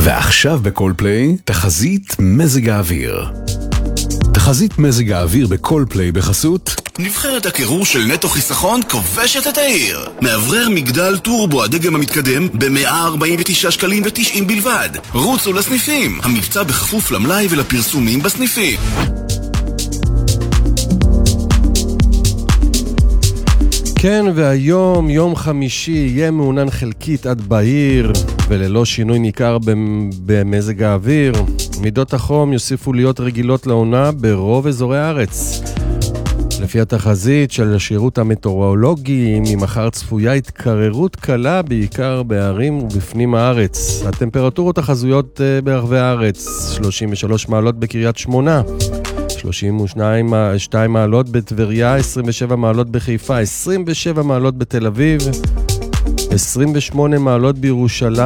ועכשיו בכל פליי, תחזית מזג האוויר. תחזית מזג האוויר בכל פליי בחסות נבחרת הקירור של נטו חיסכון כובשת את העיר. מאוורר מגדל טורבו הדגם המתקדם ב-149 שקלים ו90 בלבד. רוצו לסניפים, המבצע בכפוף למלאי ולפרסומים בסניפים. כן, והיום, יום חמישי, יהיה מעונן חלקית עד בהיר, וללא שינוי ניכר במזג האוויר. מידות החום יוסיפו להיות רגילות לעונה ברוב אזורי הארץ. לפי התחזית של השירות המטאורולוגי, ממחר צפויה התקררות קלה בעיקר בערים ובפנים הארץ. הטמפרטורות החזויות ברחבי הארץ, 33 מעלות בקריית שמונה, 32 מעלות בטבריה, 27 מעלות בחיפה, 27 מעלות בתל אביב, 28 מעלות בירושלים,